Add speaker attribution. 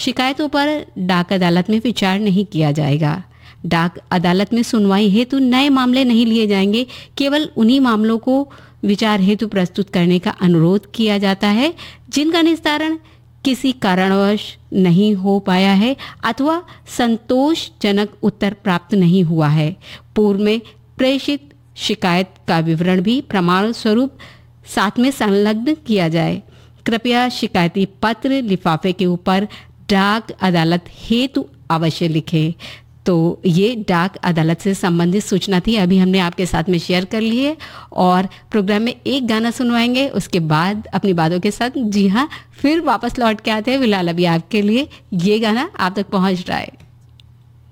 Speaker 1: शिकायतों पर डाक अदालत में विचार नहीं किया जाएगा। डाक अदालत में सुनवाई हेतु नए मामले नहीं लिए जाएंगे, केवल उन्हीं मामलों को विचार हेतु प्रस्तुत करने का अनुरोध किया जाता है जिनका निस्तारण किसी कारणवश नहीं हो पाया है अथवा संतोषजनक उत्तर प्राप्त नहीं हुआ है। पूर्व में प्रेषित शिकायत का विवरण भी प्रमाण स्वरूप साथ में संलग्न किया जाए। कृपया शिकायती पत्र लिफाफे के ऊपर डाक अदालत हेतु अवश्य लिखें। तो ये डाक अदालत से संबंधित सूचना थी, अभी हमने आपके साथ में शेयर कर ली है। और प्रोग्राम में एक गाना सुनवाएंगे, उसके बाद अपनी बातों के साथ जी हाँ फिर वापस लौट के आते हैं। फिलहाल अभी आपके लिए ये गाना आप तक पहुंच रहा है।